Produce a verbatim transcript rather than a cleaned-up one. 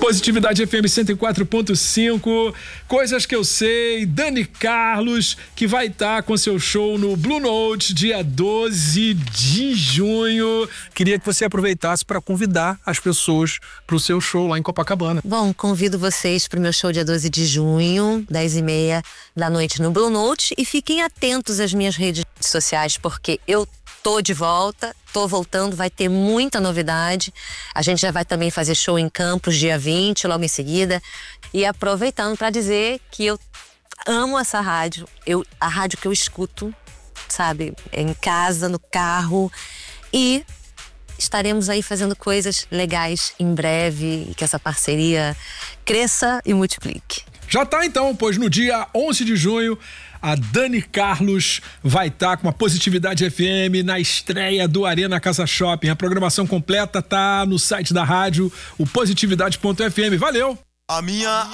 Positividade F M cento e quatro ponto cinco, coisas que eu sei, Dani Carlos, que vai estar com seu show no Blue Note, dia doze de junho. Queria que você aproveitasse para convidar as pessoas para o seu show lá em Copacabana. Bom, convido vocês para o meu show dia doze de junho, dez e meia da noite no Blue Note, e fiquem atentos às minhas redes sociais, porque eu tô de volta, tô voltando, vai ter muita novidade. A gente já vai também fazer show em Campos dia vinte, logo em seguida. E aproveitando para dizer que eu amo essa rádio, eu, a rádio que eu escuto, sabe, em casa, no carro. E estaremos aí fazendo coisas legais em breve, e que essa parceria cresça e multiplique. Já tá então, pois no dia onze de junho, a Dani Carlos vai estar com a Positividade F M na estreia do Arena Casa Shopping. A programação completa tá no site da rádio, o positividade ponto f m. Valeu! A minha